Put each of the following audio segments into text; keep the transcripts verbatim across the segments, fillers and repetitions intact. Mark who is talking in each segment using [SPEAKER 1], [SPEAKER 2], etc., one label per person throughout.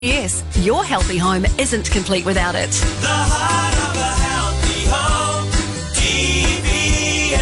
[SPEAKER 1] Yes, your healthy home isn't complete without it.
[SPEAKER 2] The heart of a healthy home, D B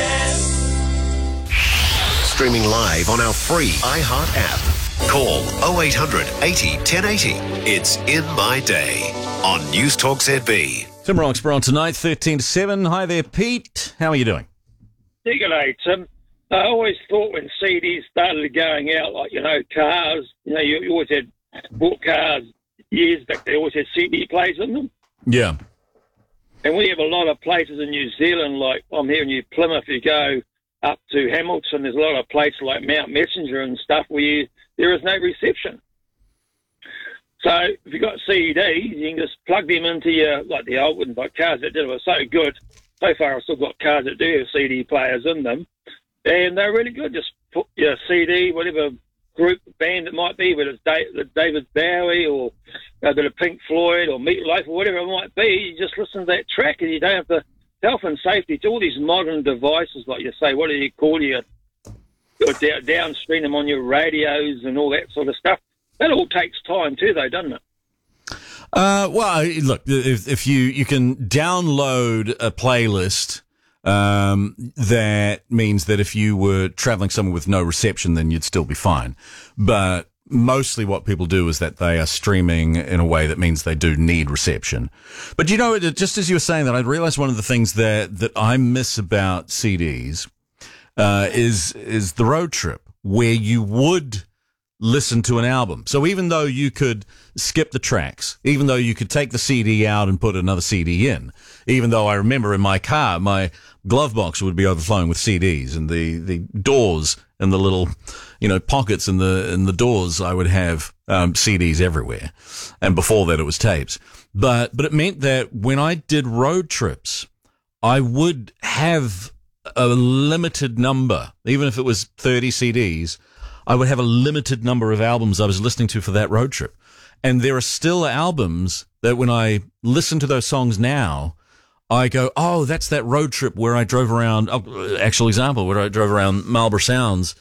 [SPEAKER 2] S.
[SPEAKER 3] Streaming live on our free iHeart app. Call oh eight hundred eighty ten eighty. It's In My Day on News Talk Z B.
[SPEAKER 4] Tim Roxburgh tonight, thirteen to seven. Hi there, Pete. How are you doing?
[SPEAKER 5] Yeah, good day, Tim. I always thought when C Ds started going out, like, you know, cars, you know, you, you always had bought cars years back, they always had C D players in them.
[SPEAKER 4] Yeah.
[SPEAKER 5] And we have a lot of places in New Zealand, like I'm here in New Plymouth, you go up to Hamilton, there's a lot of places like Mount Messenger and stuff where you, there is no reception. So if you've got C Ds, you can just plug them into your, like the old ones, like cars that did it were so good. So far I've still got cars that do have C D players in them. And they're really good. Just put your C D, whatever group, band it might be, whether it's David Bowie or a bit of Pink Floyd or Meat Loaf or whatever it might be, you just listen to that track and you don't have to, health and safety, it's all these modern devices, like you say, what do you call you, down, downstream them on your radios and all that sort of stuff. That all takes time too, though, doesn't it?
[SPEAKER 4] Uh, well, look, if, if you, you can download a playlist, um, that means that if you were traveling somewhere with no reception, then you'd still be fine. But mostly what people do is that they are streaming in a way that means they do need reception. But you know, just as you were saying that, I realized one of the things that, that I miss about C Ds, uh, is, is the road trip where you would listen to an album. So even though you could skip the tracks, even though you could take the C D out and put another C D in, even though I remember in my car, my glove box would be overflowing with C Ds and the, the doors and the little, you know, pockets in the, in the doors, I would have, um, C Ds everywhere. And before that it was tapes. But, but it meant that when I did road trips, I would have a limited number, even if it was thirty C Ds, I would have a limited number of albums I was listening to for that road trip. And there are still albums that when I listen to those songs now, I go, oh, that's that road trip where I drove around, oh, actual example, where I drove around Marlborough Sounds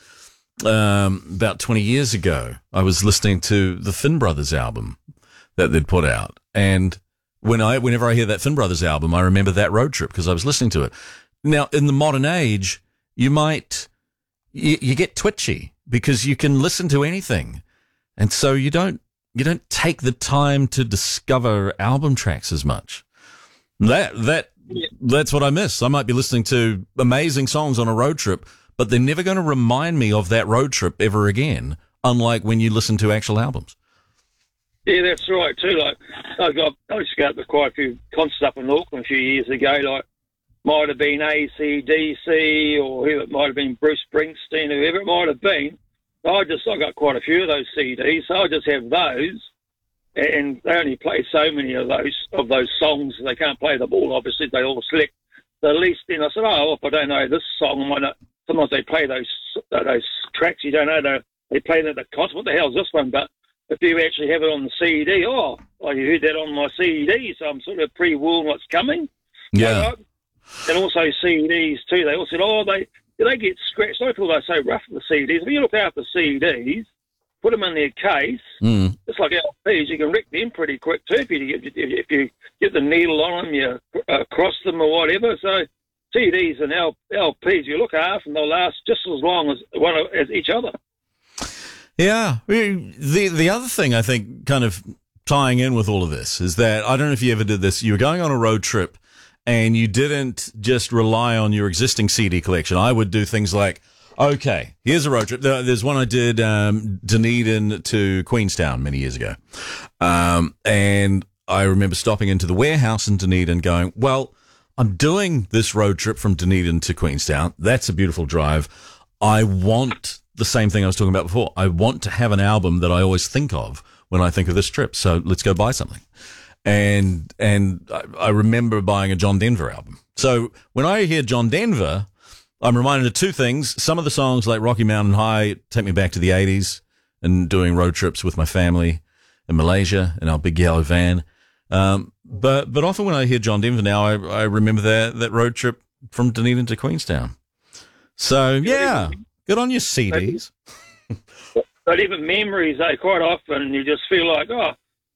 [SPEAKER 4] um, about twenty years ago. I was listening to the Finn Brothers album that they'd put out. And when I, whenever I hear that Finn Brothers album, I remember that road trip because I was listening to it. Now, in the modern age, you might, you, you get twitchy, because you can listen to anything. And so you don't, you don't take the time to discover album tracks as much. That, that, that's what I miss. I might be listening to amazing songs on a road trip, but they're never going to remind me of that road trip ever again, unlike when you listen to actual albums.
[SPEAKER 5] Yeah, that's right too. Like, I got, I used to go to quite a few concerts up in Auckland a few years ago, like, might have been A C D C or whoever it might have been, Bruce Springsteen, whoever it might have been. I just, I got quite a few of those C Ds, so I just have those, and they only play so many of those of those songs. They can't play them all, obviously. They all select the least. And I said, oh, if I don't know this song, I might not. Sometimes they play those those tracks you don't know. They, they play them at the concert. What the hell's this one? But if you actually have it on the C D, oh, oh you heard that on my C D, so I'm sort of pre-warned what's coming.
[SPEAKER 4] Yeah.
[SPEAKER 5] So, and also C Ds too. They all said, oh, they they get scratched. I feel they're so rough with the C Ds. If you look after C Ds, put them in their case,
[SPEAKER 4] mm.
[SPEAKER 5] just like L Ps, you can wreck them pretty quick too. If you get, if you get the needle on them, you uh, cross them or whatever. So C Ds and L, LPs, you look after them, they'll last just as long as one as each other.
[SPEAKER 4] Yeah. The the other thing I think kind of tying in with all of this is that, I don't know if you ever did this, you were going on a road trip and you didn't just rely on your existing C D collection. I would do things like, okay, here's a road trip. There's one I did, um, Dunedin to Queenstown many years ago. Um, and I remember stopping into the warehouse in Dunedin going, well, I'm doing this road trip from Dunedin to Queenstown. That's a beautiful drive. I want the same thing I was talking about before. I want to have an album that I always think of when I think of this trip. So let's go buy something. And, and I, I remember buying a John Denver album. So when I hear John Denver, I'm reminded of two things. Some of the songs like Rocky Mountain High take me back to the eighties and doing road trips with my family in Malaysia in our big yellow van. Um, but, but often when I hear John Denver now, I, I remember that, that road trip from Dunedin to Queenstown. So yeah, good on your C Ds.
[SPEAKER 5] But even memories, eh, quite often you just feel like, oh,